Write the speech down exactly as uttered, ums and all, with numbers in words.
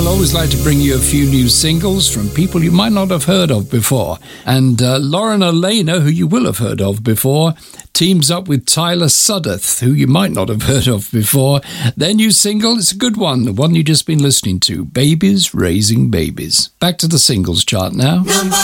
Well, I always like to bring you a few new singles from people you might not have heard of before. And uh, Lauren Elena, who you will have heard of before, teams up with Tyler Sudduth, who you might not have heard of before. Their new single, it's a good one, the one you've just been listening to, Babies Raising Babies. Back to the singles chart now. Number